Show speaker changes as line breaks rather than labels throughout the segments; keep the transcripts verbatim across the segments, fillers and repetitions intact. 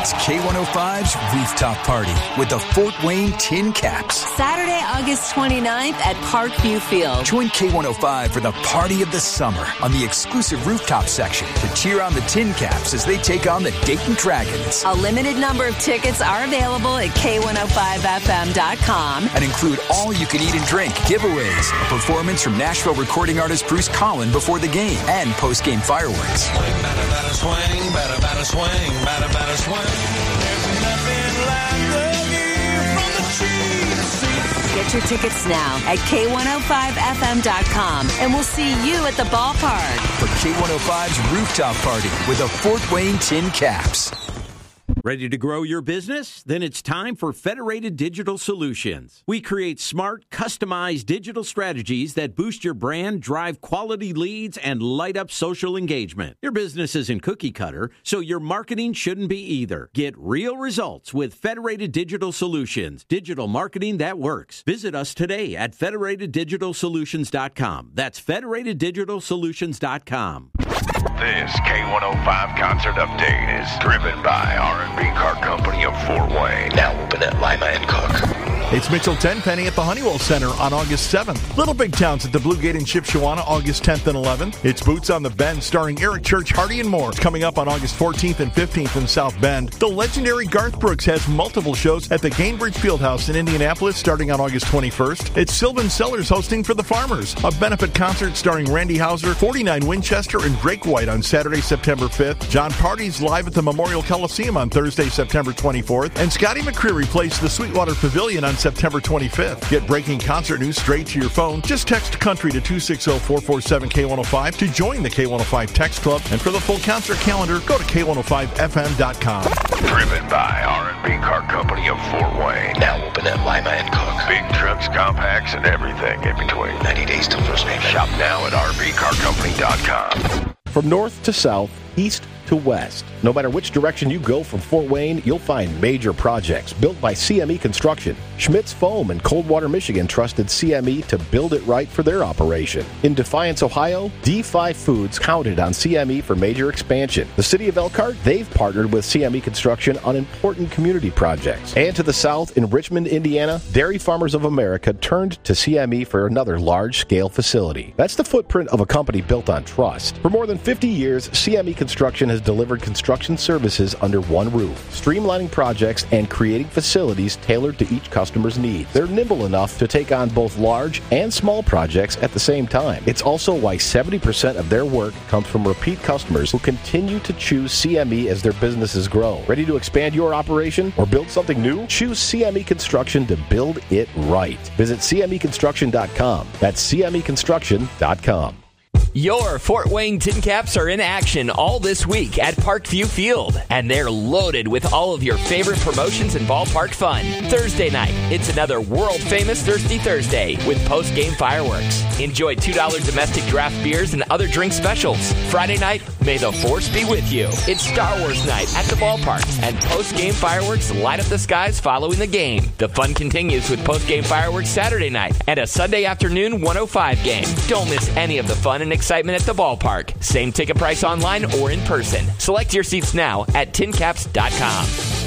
It's K one oh five's Rooftop Party with the Fort Wayne Tin Caps.
Saturday, August twenty-ninth at Parkview Field.
Join K one oh five for the party of the summer on the exclusive rooftop section to cheer on the Tin Caps as they take on the Dayton Dragons.
A limited number of tickets are available at K one oh five F M dot com.
And include all you can eat and drink, giveaways, a performance from Nashville recording artist Bruce Collin before the game, and post-game fireworks.
Swing, batter, batter, swing, batter, batter, swing, batter, batter, swing. There's nothing like the view from the cheese.
Get your tickets now at K one oh five F M dot com, and we'll see you at the ballpark.
For K one oh five's Rooftop Party with the Fort Wayne Tin Caps.
Ready to grow your business? Then it's time for Federated Digital Solutions. We create smart, customized digital strategies that boost your brand, drive quality leads, and light up social engagement. Your business isn't cookie cutter, so your marketing shouldn't be either. Get real results with Federated Digital Solutions, digital marketing that works. Visit us today at Federated Digital Solutions dot com. That's Federated Digital Solutions dot com.
This K one oh five concert update is driven by R and B Car Company of Fort Wayne. Now open at Lima and Cook.
It's Mitchell Tenpenny at the Honeywell Center on August seventh. Little Big Towns at the Blue Gate in Shipshewana August tenth and eleventh. It's Boots on the Bend starring Eric Church, Hardy, and more. It's coming up on August fourteenth and fifteenth in South Bend. The legendary Garth Brooks has multiple shows at the Gainbridge Fieldhouse in Indianapolis starting on August twenty-first. It's Sylvan Sellers hosting For the Farmers, a benefit concert starring Randy Hauser, forty-nine Winchester, and Drake White on Saturday, September fifth. John Party's live at the Memorial Coliseum on Thursday, September twenty-fourth. And Scotty McCreery plays the Sweetwater Pavilion on September twenty-fifth. Get breaking concert news straight to your phone. Just text country to two six zero, four four seven, K one oh five to join the K one oh five text club. And for the full concert calendar, go to K one oh five F M dot com.
Driven by R and B Car Company of Fort Wayne. Now open at Lima and Cook. Big trucks, compacts, and everything in between. ninety days till first payment. Shop now at R V car company dot com.
From north to south, east to west. No matter which direction you go from Fort Wayne, you'll find major projects built by C M E Construction. Schmitz Foam in Coldwater, Michigan trusted C M E to build it right for their operation. In Defiance, Ohio, D five Foods counted on C M E for major expansion. The city of Elkhart, they've partnered with C M E Construction on important community projects. And to the south, in Richmond, Indiana, Dairy Farmers of America turned to C M E for another large-scale facility. That's the footprint of a company built on trust. For more than fifty years, C M E Construction has delivered construction services under one roof, streamlining projects and creating facilities tailored to each customer's needs. They're nimble enough to take on both large and small projects at the same time. It's also why seventy percent of their work comes from repeat customers who continue to choose C M E as their businesses grow. Ready to expand your operation or build something new? Choose C M E Construction to build it right. Visit C M E construction dot com. That's C M E construction dot com.
Your Fort Wayne Tin Caps are in action all this week at Parkview Field, and they're loaded with all of your favorite promotions and ballpark fun. Thursday night, it's another world-famous Thirsty Thursday with post-game fireworks. Enjoy two dollars domestic draft beers and other drink specials. Friday night, may the Force be with you. It's Star Wars night at the ballpark, and post-game fireworks light up the skies following the game. The fun continues with post-game fireworks Saturday night and a Sunday afternoon one oh five game. Don't miss any of the fun and excitement at the ballpark. Same ticket price online or in person. Select your seats now at tin caps dot com.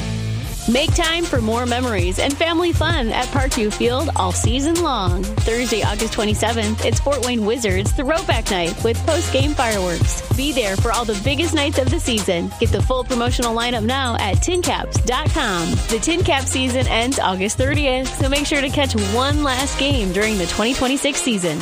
Make time for more memories and family fun at Parkview Field all season long. Thursday, August twenty-seventh, it's Fort Wayne Wizards Throwback Night with post-game fireworks. Be there for all the biggest nights of the season. Get the full promotional lineup now at tin caps dot com. The Tin Cap season ends August thirtieth, so make sure to catch one last game during the twenty twenty-six season.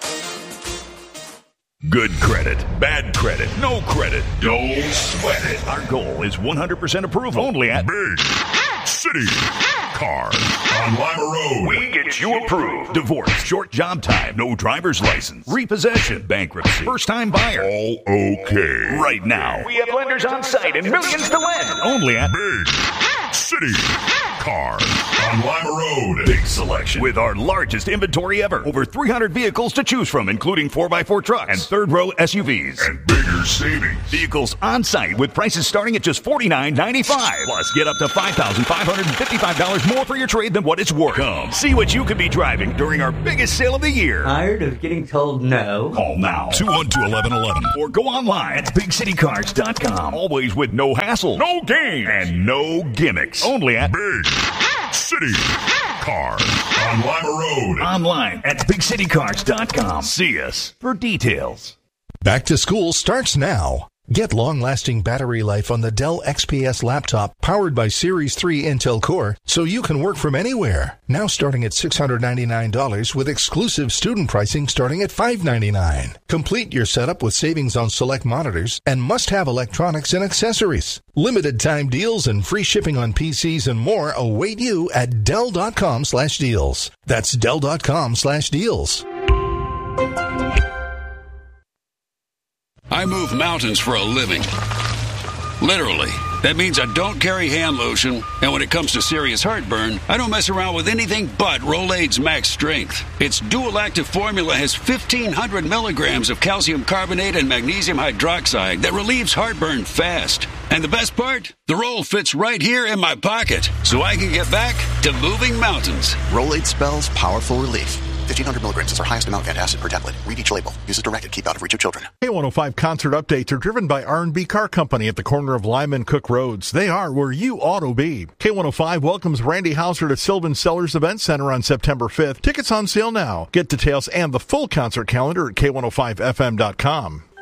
Good credit, bad credit, no credit. Don't sweat it. Our goal is one hundred percent approval. Only at Big City Cars on Lima Road. We get you approved. Divorce, short job time, no driver's license, repossession, bankruptcy, first-time buyer. All okay. Right now. We have lenders on site and millions to lend. Only at Big City Car on Lima Road. Big selection with our largest inventory ever. Over three hundred vehicles to choose from, including four by four trucks and third-row S U Vs. And bigger savings. Vehicles on site with prices starting at just forty-nine ninety-five. Plus, get up to five thousand five hundred fifty-five dollars more for your trade than what it's worth. Come see what you could be driving during our biggest sale of the year.
Tired of getting told no?
Call now. two one two, eleven eleven or go online at big city cars dot com. Always with no hassle, no games, and no gimmicks. Only at Big City Cars on Lima Road. Online at big city cars dot com. See us for details.
Back to school starts now. Get long-lasting battery life on the Dell X P S laptop powered by Series three Intel Core so you can work from anywhere. Now starting at six hundred ninety-nine dollars with exclusive student pricing starting at five hundred ninety-nine dollars. Complete your setup with savings on select monitors and must-have electronics and accessories. Limited time deals and free shipping on P Cs and more await you at Dell.com slash deals. That's Dell.com slash deals.
I move mountains for a living. Literally. That means I don't carry hand lotion, and when it comes to serious heartburn, I don't mess around with anything but Rolaids Max Strength. Its dual-active formula has fifteen hundred milligrams of calcium carbonate and magnesium hydroxide that relieves heartburn fast. And the best part? The roll fits right here in my pocket, so I can get back to moving mountains.
Rolaids spells powerful relief. fifteen hundred milligrams is our highest amount of antacid per tablet. Read each label. Use as directed. Keep out of reach of children.
K one oh five concert updates are driven by R and B Car Company at the corner of Lima and Cook Roads. They are where you ought to be. K one oh five welcomes Randy Hauser to Sylvan Sellers Event Center on September fifth. Tickets on sale now. Get details and the full concert calendar at K one oh five F M dot com.